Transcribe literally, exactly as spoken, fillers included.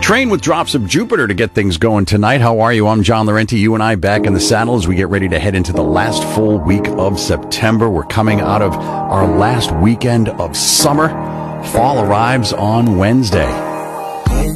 Train with Drops of Jupiter to get things going tonight. How are you? I'm John Laurenti. You and I back in the saddle as we get ready to head into the last full week of September. We're coming out of our last weekend of summer. Fall arrives on Wednesday.